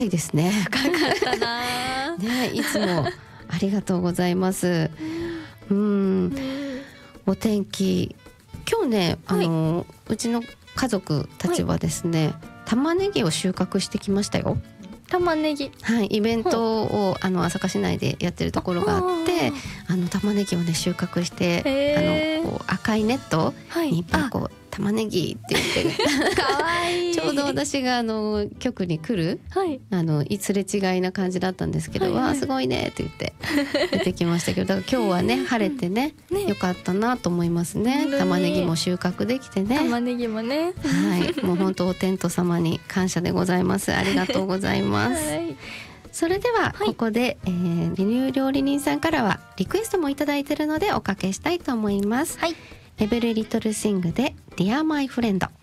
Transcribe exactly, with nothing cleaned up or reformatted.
いいですね。 深かったなね、いつもありがとうございます。うん、お天気今日ね、あの、はい、うちの家族たちはですね、はい、玉ねぎを収穫してきましたよ。 玉ねぎ、 はい、イベントをあの朝霞市内でやってるところがあって、あの玉ねぎをね収穫して、あのこう赤いネットにいっぱいこう、はい、玉ねぎって言ってかわいい。 ちょうど私があの局に来る、はい、あのすれ違いな感じだったんですけど、はいはい、わあすごいねって言って出てきましたけど、だから今日はね晴れてね、ねよかったなと思いますね。玉ねぎも収穫できてね。 玉ねぎもね、 はい、もう本当お天道様に感謝でございます。ありがとうございます。はい、それではここで、はい、えー、メニュー料理人さんからはリクエストもいただいているのでおかけしたいと思います。はい、エベルリトルシングで Dear My Friend。